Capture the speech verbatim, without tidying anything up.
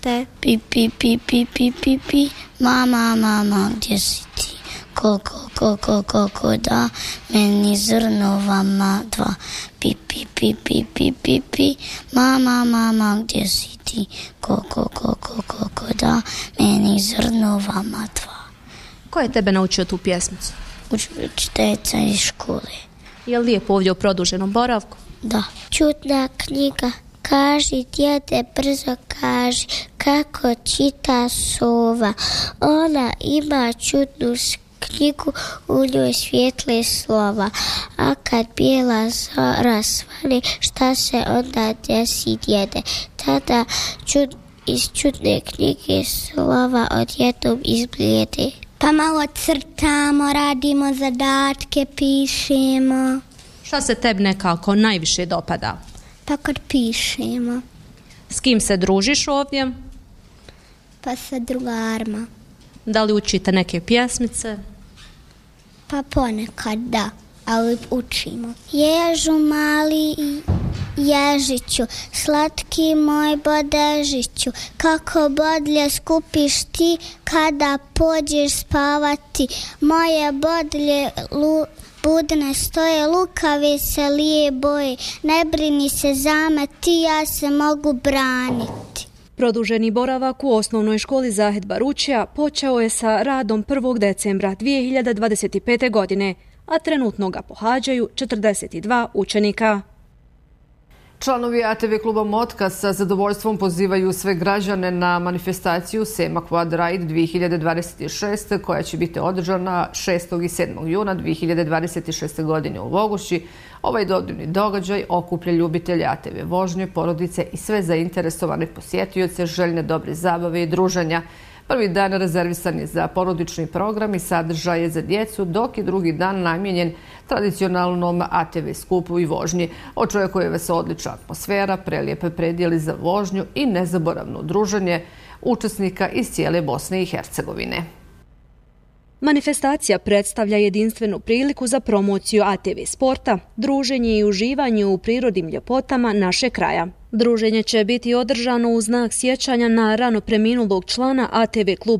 te. Pi, pi, pi, pi, pi, pi, pi, mama, mama, gdje si ti? Koliko, koliko, koliko da meni zrno vama dva. Pi, pi, pi, pi, pi, pi, pi, mama, mama, gdje si ti? Koliko, koliko, koliko da meni zrno vama dva. Ko je tebe naučio tu pjesmicu? Učiteljica iz škole. Je li lijepo ovdje u produženom boravku? Da. Čudna knjiga. Kaži, djede, brzo kaži, kako čita sova. Ona ima čudnu knjigu, u njoj svijetle slova. A kad bijela zora svane, šta se onda desi, djede? Tada čud, iz čudne knjige slova odjednom izblijede. Pa malo crtamo, radimo zadatke, pišemo. Šta se tebi nekako najviše dopada? Pa kad pišemo. S kim se družiš ovdje? Pa sa drugarima. Da li učite neke pjesmice? Pa ponekad da, ali učimo. Ježu mali ježiću, slatki moj bodežiću, kako bodlje skupiš ti kada pođeš spavati. Moje bodlje lu, budne stoje, lukave se lije boje, ne brini se za me, ti ja se mogu braniti. Produženi boravak u osnovnoj školi Zahed Baručija počeo je sa radom prvog decembra dvije hiljade dvadeset pete. godine, a trenutno ga pohađaju četrdeset dva učenika. Članovi A T V kluba Motka sa zadovoljstvom pozivaju sve građane na manifestaciju Sema Quad Ride dvije hiljade dvadeset šeste koja će biti održana šestog i sedmog juna dvije hiljade dvadeset šeste. godine u Loguši. Ovaj dobivni događaj okuplja ljubitelje A T V vožnje, porodice i sve zainteresovane posjetioce željne dobre zabave i druženja. Prvi dan rezervisan je za porodični program i sadržaje za djecu, dok je drugi dan namijenjen tradicionalnom A T V skupu i vožnji. Očekuje se odlična atmosfera, prelijepe predjeli za vožnju i nezaboravno druženje učesnika iz cijele Bosne i Hercegovine. Manifestacija predstavlja jedinstvenu priliku za promociju A T V sporta, druženje i uživanje u prirodnim ljepotama našeg kraja. Druženje će biti održano u znak sjećanja na rano preminulog člana A T V kluba